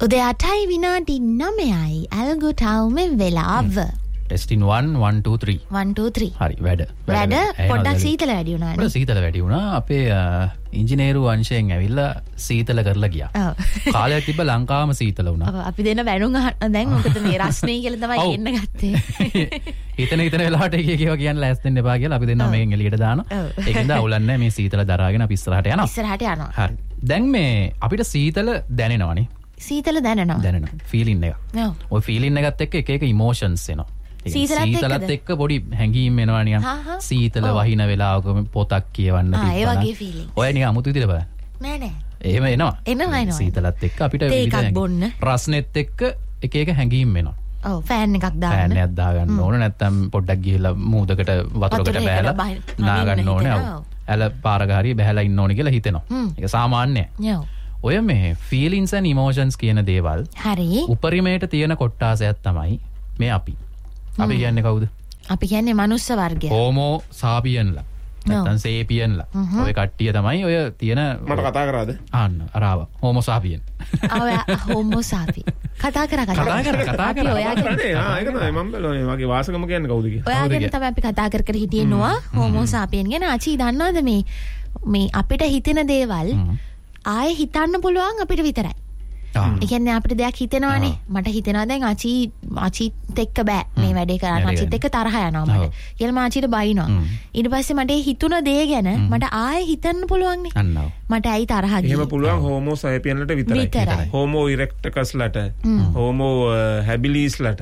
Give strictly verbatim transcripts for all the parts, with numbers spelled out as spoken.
උදේ අටයි විනාඩි නවයයි ඇල්ගු ටවුමේ වෙලාව. Testing one one two three one two three හරි වැඩ වැඩ පොඩ්ඩක් සීතල වැඩි වුණා නේ. සීතල වැඩි වුණා. අපේ ඉංජිනේරු අංශයෙන් ඇවිල්ලා සීතල කරලා ගියා. ඔව්. කාලයක් තිබ්බ ලංකාවම සීතල වුණා. ඔව් අපි දෙන්න බැනුම් අහන්න දැන් මොකද මේ රස්නේ කියලා තමයි එන්න ගත්තේ. හිතන හිතන වෙලාවට එක එක ඒවා කියන්න ලෑස්ති වෙන්න එපා කියලා අපි දෙන්නා මේකෙන් එළියට දානවා. ඒකෙන්ද අවුලක් නැහැ. මේ සීතල දරාගෙන අපි ඉස්සරහට යනවා. ඉස්සරහට යනවා. හරි. දැන් මේ අපිට සීතල දැනෙනවනේ. සීතල දැනෙනවා. දැනෙනවා. ෆීලින් එක. ඔව්. ඔය ෆීලින් එකත් එක්ක එක එක ඉමෝෂන්ස් එනවා. සීතලත් එක්ක පොඩි හැඟීම් එනවා නිකන්. සීතල වහින වෙලාවක පොතක් කියවන්න තිබ්බා. ඒ වගේ ෆීලිං. ඔය නිකන් අමුතු විදිහට බලන්න. නෑ නෑ. එහෙම එනවා. එනවා එනවා. සීතලත් එක්ක අපිට විවිධ රස්නෙත් එක්ක එක එක හැඟීම් එනවා. ඔව් ෆෑන් එකක් දාන්න. ෆෑන් එකක් දාගන්න ඕන නැත්නම් පොඩ්ඩක් ගිහලා මූදකට වතුරකට බෑලා නා ගන්න ඕනේ. ඇල පාරක හරි බහැලා ඉන්න ඕනේ කියලා හිතෙනවා. ඒක සාමාන්‍යයි. ඔය මේ feelings and emotions කියන දේවල් හරි උපරිමයට තියෙන කොට්ටාසයක් තමයි මේ අපි. අපි කියන්නේ කවුද? අපි කියන්නේ මනුස්ස වර්ගය. හෝමෝ සාපියන්ලා. නැත්නම් සේපියන්ලා. ඔය කට්ටිය තමයි ඔය තියෙන මට කතා කරාද? අන්න අරාව. හෝමෝ සාපියන්. ඔය හෝමෝ සාපි. කතා කරා කතා කතා කරා කතා කරා. ඔයාගේ ආ ඒක තමයි මම බැලුවා මගේ වාසගම කියන්නේ කවුද කියලා. ඔයාගෙන තමයි අපි කතා කර කර හිටියේ නෝවා හෝමෝ සාපියන් ගැන. ආචි දන්නවද මේ මේ අපිට හිතෙන දේවල් ආයේ හිතන්න පුළුවන් අපිට විතරයි. ඒ කියන්නේ අපිට දෙයක් හිතෙනවානේ. මට හිතෙනවා දැන් ආචි ආචිත් එක්ක බෑ මේ වැඩේ කරන්න. ආචිත් එක්ක තරහ යනවා මට. කියලා මම ආචිට බයිනවා. ඊට පස්සේ මට හිතුණ දේ ගැන මට ආයේ හිතන්න පුළුවන් නේ. මට ඇයි තරහ ගියේ? එහෙම පුළුවන් හෝමෝ සෑපියන්ලට විතරයි. හෝමෝ ඉරෙක්ටකස්ලට, හෝමෝ හැබිලිස්ලට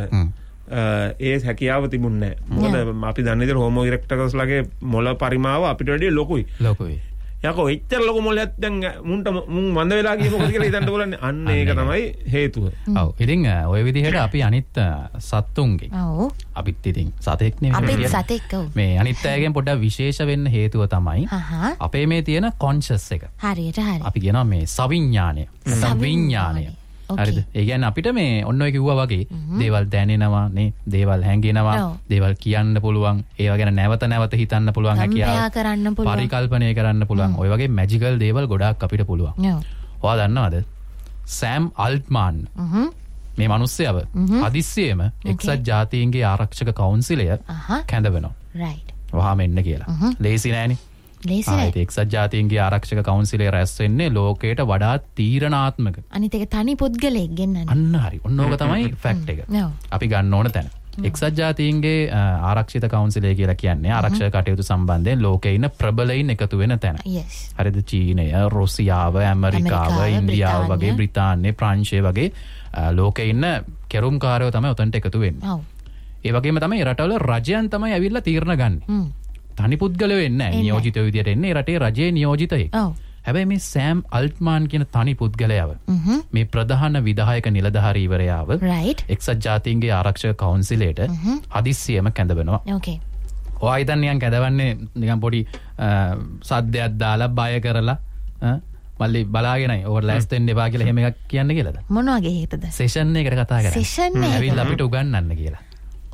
ඒ හැකියාව තිබුණේ නැහැ. මොකද අපි දන්නේ විදිහට හෝමෝ ඉරෙක්ටකස්ලගේ මොළ පරිමාව අපිට වැඩිය ලොකුයි. ලොකුයි. යකෝ එච්චර ලොකු මොලයක් දැන් මුන්ට මුන් මන්ද වෙලා ගියේ මොකද කියලා හිතන්න බලන්නේ. අන්න ඒක තමයි හේතුව. ඔව්. ඉතින් ඔය විදිහට අපි අනිත් සත්තුන්ගේ ඔව් අපිත් ඉතින් සතෙක් නෙවෙයි. අපිත් සතෙක් ඔව්. මේ අනිත් අයගෙන් පොඩ්ඩක් විශේෂ වෙන්න හේතුව තමයි අපේ මේ තියෙන කොන්ෂස් එක. හරියට හරි. අපි කියනවා මේ සවිඥාණය. සවිඥාණය. හරිද? ඒ කියන්නේ අපිට මේ ඔන්න ඔය කිව්වා වගේ දේවල් දැනෙනවා නේ, දේවල් හැංගෙනවා, දේවල් කියන්න පුළුවන්, ඒවා ගැන නැවත නැවත හිතන්න පුළුවන් හැකියාව, පරිකල්පනය කරන්න පුළුවන්. ඔය වගේ මැජිකල් දේවල් ගොඩාක් අපිට පුළුවන්. ඔයා දන්නවද? සෑම් අල්ට්මාන් මේ මිනිස්සයව හදිස්සියෙම එක්සත් ජාතීන්ගේ ආරක්ෂක කවුන්සිලය කැඳවනවා. රයිට්. වහාම එන්න කියලා. ලේසි නෑනේ. ලේසි නෑ. එක්සත් ජාතීන්ගේ ආරක්ෂක කවුන්සිලය රැස් වෙන්නේ ලෝකයට වඩා තීරණාත්මක. අනිත් එක තනි පුද්ගලයෙක් ගෙන්නන්නේ. අන්න හරි. ඔන්න ඕක තමයි ෆැක්ට් එක. අපි ගන්න ඕන තැන. එක්සත් ජාතීන්ගේ ආරක්ෂිත කවුන්සිලය කියලා කියන්නේ ආරක්ෂක කටයුතු සම්බන්ධයෙන් ලෝකේ ඉන්න ප්‍රබලයින් එකතු වෙන තැන. හරිද? චීනය, රුසියාව, ඇමරිකාව, ඉන්දියාව වගේ, බ්‍රිතාන්‍ය, ප්‍රංශය වගේ ලෝකේ ඉන්න කෙරුම්කාරයෝ තමයි උතන්ට එකතු වෙන්නේ. ඒ වගේම තමයි රටවල රජයන් තමයි ඇවිල්ලා තීරණ ගන්නේ. තනි පුද්ගලයෝ එන්නේ නැහැ. නියෝජිතයෝ විදියට එන්නේ රටේ රජයේ නියෝජිතයෙක්. හැබැයි මේ සෑම් අල්ට්මාන් කියන තනි පුද්ගලයාව මේ ප්‍රධාන විධායක නිලධාරීවරයාව එක්සත් ජාතීන්ගේ ආරක්ෂක කවුන්සිලයට හදිස්සියෙම කැඳවනවා. ඕකේ. ඔයා හිතන්නේ නිකන් කැඳවන්නේ නිකන් පොඩි සද්දයක් දාලා බය කරලා මල්ලි බලාගෙනයි ඕක ලෑස්ති වෙන්න එපා කියලා එහෙම එකක් කියන්න කියලාද? මොන වගේ හේතද? සෙෂන් එකකට කතා කරන්නේ. සෙෂන් එක. ඇවිල්ලා අපිට උගන්වන්න කියලා.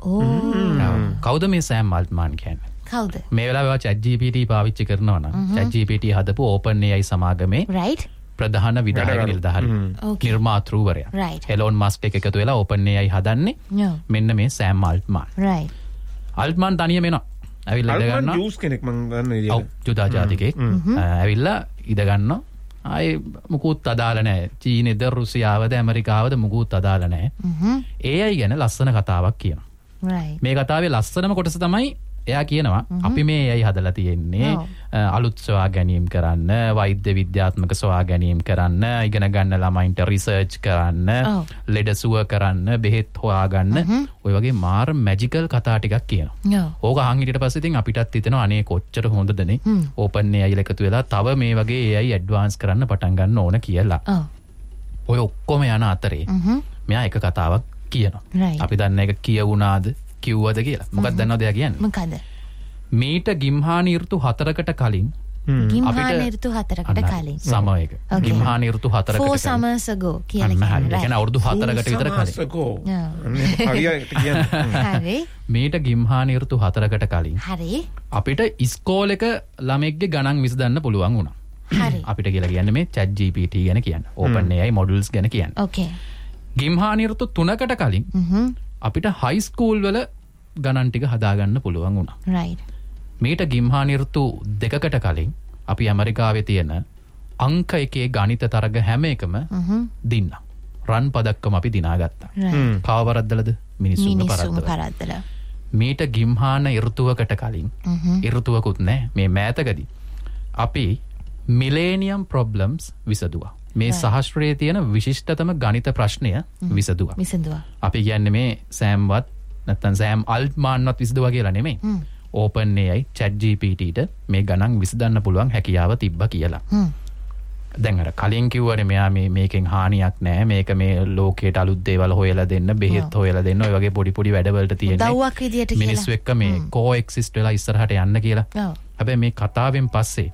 ඕ. කවුද මේ සෑම් අල්ට්මාන් කියන්නේ? කවුද? මේ වෙලාවේ chat G P T පාවිච්චි කරනවා නම් chat G P T හදපු OpenAI සමාගමේ right ප්‍රධාන විධායක නිලධාරී නිර්මාතෘවරයා. එලෝන් මස්ක් එක එකතු වෙලා OpenAI හදන්නේ මෙන්න මේ සෑම් අල්ට්මාන්. right. අල්ට්මාන් තනියම එනවා. ඇවිල්ලා ඉඳ ගන්නවා. ජූස් කෙනෙක් මං දන්න විදියට. ඔව් ජුදා ජාතිකෙක්. ඇවිල්ලා ඉඳ ගන්නවා. ආයේ මුකුත් අදාළ නැහැ. චීනෙද රුසියාවද ඇමරිකාවද මුකුත් අදාළ නැහැ. A I ගැන ලස්සන කතාවක් කියනවා. right. මේ කතාවේ ලස්සනම කොටස තමයි එයා කියනවා අපි මේ A I හදලා තියෙන්නේ අලුත් සොයා ගැනීම කරන්න, වෛද්‍ය විද්‍යාත්මක සොයා ගැනීම කරන්න, ඉගෙන ගන්න ළමයින්ට රිසර්ච් කරන්න, ලෙඩ සුව කරන්න, බෙහෙත් හොයාගන්න, ඔය වගේ මාර මැජිකල් කතා ටිකක් කියනවා. ඕක අහන් හිටියට පස්සේ ඉතින් අපිටත් හිතෙනවා අනේ කොච්චර හොඳදනේ OpenAI එකතු වෙලා තව මේ වගේ A I ඇඩ්වාන්ස් කරන්න පටන් ගන්න ඕන කියලා. ඔය ඔක්කොම යන අතරේ මෙයා එක කතාවක් කියනවා. අපි දන්න එක කියවුණාද කිව්වද කියලා. මොකක්ද දන්නවද එයා කියන්නේ? මොකද? මීට ගිම්හානි ඍතු හතරකට කලින් ගිම්හානි ඍතු හතරකට කලින් සමයක ගිම්හානි ඍතු හතරකට four summers ago කියලා කියන්නේ. ඒ කියන්නේ අවුරුදු හතරකට විතර කලින්. හරියට කියන්නේ. හරි. මීට ගිම්හානි ඍතු හතරකට කලින්. හරි. අපිට ඉස්කෝලේක ළමෙක්ගේ ගණන් විසඳන්න පුළුවන් වුණා. හරි. අපිට කියලා කියන්නේ මේ chat G P T ගැන කියන්නේ. OpenAI models ගැන කියන්නේ. okay. ගිම්හානි ඍතු තුනකට කලින් අපිට හයි ස්කූල් වල ගණන් ටික හදාගන්න පුළුවන් වුණා. right. මේට ගිම්හානි ඍතු දෙකකට කලින් අපි ඇමරිකාවේ තියෙන අංක එකේ ගණිත තරග හැම එකම දින්න. රන් පදක්කම අපි දිනාගත්තා. කාවරද්දලද මිනිස්සුන්ගේ පරද්දල. මේට ගිම්හාන ඍතුවකට කලින් ඍතුවකුත් නැහැ මේ මෑතකදී අපි මිලේනියම් ප්‍රොබ්ලම්ස් විසඳුවා. මේ සහස්‍රයේ තියෙන විශිෂ්ටතම ගණිත ප්‍රශ්නය විසඳුවා. විසඳුවා. අපි කියන්නේ මේ සෑම්වත් නැත්නම් සෑම් අල්ට්මාන්වත් විසඳුවා කියලා නෙමෙයි. ඕපන් ඒ ආයි chat G P T ට මේ ගණන් විසඳන්න පුළුවන් හැකියාව තිබ්බා කියලා. දැන් අර කලින් කිව්වනේ මෙයා මේ මේකෙන් හානියක් නැහැ. මේක මේ ලෝකයට අලුත් දේවල් හොයලා දෙන්න, බෙහෙත් හොයලා දෙන්න, ඔය වගේ පොඩි පොඩි වැඩවලට තියෙන්නේ. උදව්වක් විදියට කියලා. මිනිස්සු එක්ක මේ කෝ-එක්සිස්ට් වෙලා ඉස්සරහට යන්න කියලා. හැබැයි මේ කතාවෙන් පස්සේ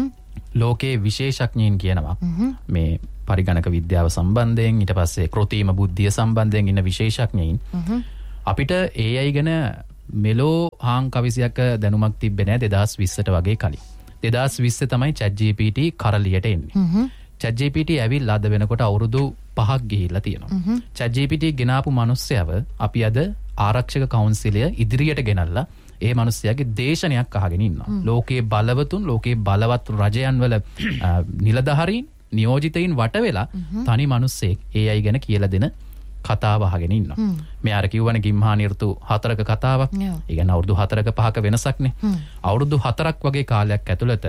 ලෝකයේ විශේෂඥයින් කියනවා මේ පරිගණක විද්‍යාව සම්බන්ධයෙන් ඊට පස්සේ කෘත්‍රිම බුද්ධිය සම්බන්ධයෙන් ඉන්න විශේෂඥයින් අපිට A I ගැන මෙලෝ හාන් කවිසියක දැනුමක් තිබ්බේ නැහැ දෙදාස් විස්සට වගේ කලින්. දෙදාස් විස්සේ තමයි chat G P T කරලියට එන්නේ. chat G P T ඇවිල්ලා අද වෙනකොට අවුරුදු පහක් ගිහිල්ලා තියෙනවා. chat G P T ගෙනාපු මිනිස්සයව අපි අද ආරක්ෂක කවුන්සිලය ඉදිරියට ගෙනල්ලා ඒ මිනිස්සයාගේ දේශනයක් අහගෙන ඉන්නවා. ලෝකයේ බලවතුන්, ලෝකයේ බලවත් රජයන් වල නිලධාරීන්, නියෝජිතයින් වට වෙලා තනි මිනිස්සෙක් A I ගැන කියලා දෙන කතාව අහගෙන ඉන්නවා. මේ අර කියවන ගිම්හානි ඍතු හතරක කතාවක්. ඒ කියන්නේ අවුරුදු හතරක පහක වෙනසක්නේ. අවුරුදු හතරක් වගේ කාලයක් ඇතුළත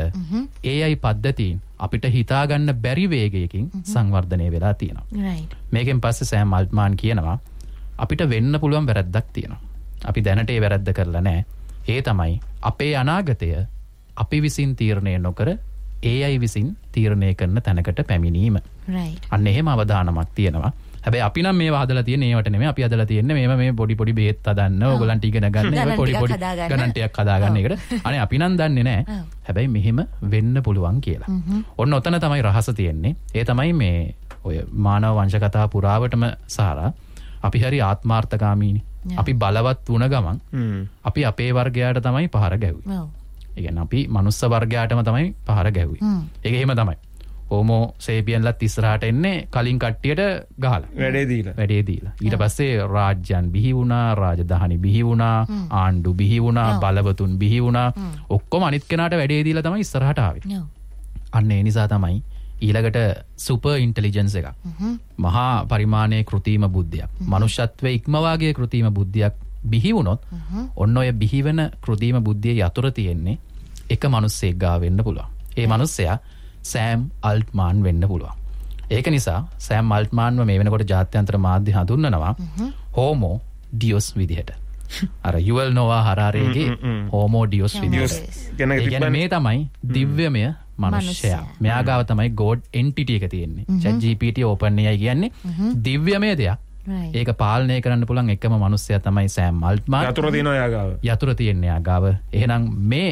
A I පද්ධතීන් අපිට හිතා ගන්න බැරි වේගයකින් සංවර්ධනය වෙලා තියෙනවා. right. මේකෙන් පස්සේ සෑම් අල්ට්මාන් කියනවා අපිට වෙන්න පුළුවන් වැරද්දක් තියෙනවා. අපි දැනට ඒ වැරද්ද කරලා නැහැ. ඒ තමයි අපේ අනාගතය අපි විසින් තීරණය නොකර A I විසින් තීරණය කරන තැනකට පැමිණීම. right. අන්න එහෙම අවදානමක් තියෙනවා. හැබැයි අපි නම් මේවා හදලා තියෙන්නේ ඒවට නෙමෙයි. අපි හදලා තියෙන්නේ මේව මේ පොඩි පොඩි බෙහෙත් හදන්න, ඕගලන්ට ඉගෙන ගන්න, ඒව පොඩි පොඩි ගණන් ටිකක් හදාගන්න එකට. අනේ අපි නම් දන්නේ නැහැ. හැබැයි මෙහෙම වෙන්න පුළුවන් කියලා. ඔන්න ඔතන තමයි රහස තියෙන්නේ. ඒ තමයි මේ ඔය මානව වංශ කතා පුරාවටම සාරා අපි හරි ආත්මාර්ථකාමීනි. අපි බලවත් වුණ ගමන් අපි අපේ වර්ගයාට තමයි පහර ගැහුවේ. ඒ කියන්නේ අපි මනුස්ස වර්ගයාටම තමයි පහර ගැහුවේ. ඒක එහෙම තමයි. හෝමෝ සේපියන්ලත් ඉස්සරහට එන්නේ කලින් කට්ටියට ගහලා. වැඩේ දීලා. වැඩේ දීලා. ඊට පස්සේ රාජ්‍යයන් බිහි වුණා, රාජධානි බිහි වුණා, ආණ්ඩු බිහි වුණා, බලවතුන් බිහි වුණා. ඔක්කොම අනිත් කෙනාට වැඩේ දීලා තමයි ඉස්සරහට ආවේ. අන්න ඒ නිසා තමයි ඊළඟට සුපර් ඉන්ටෙලිජන්ස් එකක්. මහා පරිමාණයේ කෘත්‍රිම බුද්ධියක්. මනුෂ්‍යත්වයේ ඉක්මවාගේ කෘත්‍රිම බුද්ධියක් බිහි වුණොත් ඔන්න ඔය බිහි වෙන කෘත්‍රිම බුද්ධිය යතුරු තියෙන්නේ එක මිනිස්සෙක් ගාව වෙන්න පුළුවන්. ඒ මිනිස්සයා සෑම් අල්ට්මාන් වෙන්න පුළුවන්. ඒක නිසා සෑම් අල්ට්මාන්ව මේ වෙනකොට ජාත්‍යන්තර මාධ්‍ය හඳුන්වනවා හෝමෝ ඩියොස් විදිහට. අර යුවල් නොවා හරාරේගේ හෝමෝ ඩියොස් විදිහට. කියන්නේ මේ තමයි දිව්‍යමය මනුෂ්‍යයා. මෙයා ගාව තමයි ගෝඩ් එන්ටිටි එක තියෙන්නේ. chat G P T open A I කියන්නේ දිව්‍යමය දෙයක්. ඒක පාලනය කරන්න පුළුවන් එකම මනුස්සයා තමයි සෑම් අල්ට්මාන්. යතුරු තියෙනවා යා ගාව. යතුරු තියෙන්නේ යා ගාව. එහෙනම් මේ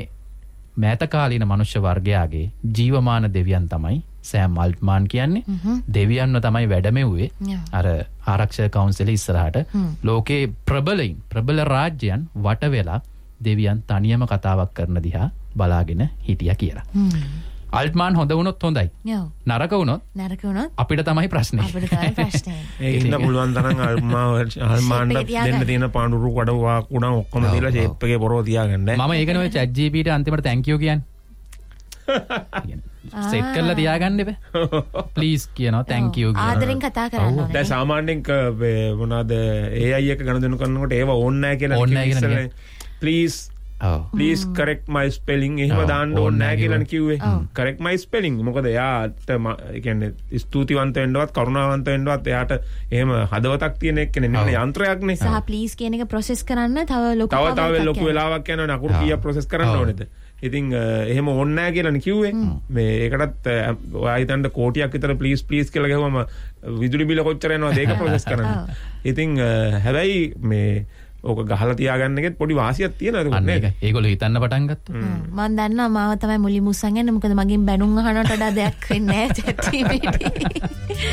මෑතකාලීන මනුෂ්‍ය වර්ගයාගේ ජීවමාන දෙවියන් තමයි සෑම් අල්ට්මාන් කියන්නේ. දෙවියන්ව තමයි වැඩමෙව්වේ අර ආරක්ෂක කවුන්සිලේ ඉස්සරහට. ලෝකේ ප්‍රබලයින් ප්‍රබල රාජ්‍යයන් වට වෙලා දෙවියන් තනියම කතාවක් කරන දිහා බලාගෙන හිටියා කියලා. අල්ට්මාන් හොඳ වුණොත් හොඳයි. නරක වුණොත් නරක වුණොත් අපිට තමයි ප්‍රශ්නේ. අපිට තමයි ප්‍රශ්නේ. ඒ ඉන්න පුළුවන් තරම් අල්මාන්ට දෙන්න තියෙන පාඬුරු කඩ වාකුණා ඔක්කොම දීලා ෂේප් එකේ පොරව තියාගන්න. මම ඒකනේ ඔය chat G P T අන්තිමට thank you කියන්නේ. සෙට් කරලා තියාගන්න එපා. ප්ලීස් කියනවා thank you කියනවා. ආදරෙන් කතා කරන්න ඕනේ. දැන් සාමාන්‍යයෙන් මොනවාද A I එක ගණන් කරනකොට ඒව ඕන් නැහැ කියලා කිව්වේ. Please please correct my spelling එහෙම දාන්න ඕනේ නැහැ කියලා කිව්වේ. correct my spelling මොකද එයාට ඒ කියන්නේ ස්තුතිවන්ත වෙන්නවත් කරුණාවන්ත වෙන්නවත් එයාට එහෙම හදවතක් තියෙන එක්කනේ නෙමෙයි යන්ත්‍රයක්නේ. සහ please කියන එක process කරන්න තව ලොකු තව තව ලොකු වෙලාවක් යනවනේ අකුරු කීයක් process කරන්න ඕනේද? ඉතින් එහෙම ඕනේ නැහැ කියලානේ කිව්වේ. මේ ඒකටත් ඔයා හිතන්න කෝටියක් විතර please please කියලා ගහුවම විදුලි බිල කොච්චර යනවද ඒක process කරන්න. ඉතින් හැබැයි මේ ඕක ගහලා තියාගන්න එකෙත් පොඩි වාසියක් තියෙනවා නේද? ඒගොල්ලෝ හිතන්න පටන් ගත්තා. මම දන්නවා මාව තමයි මුලින් මුස්සන් යන්නේ මොකද මගෙන් බැනුම් අහනට වඩා දෙයක් වෙන්නේ නැහැ chat G P T.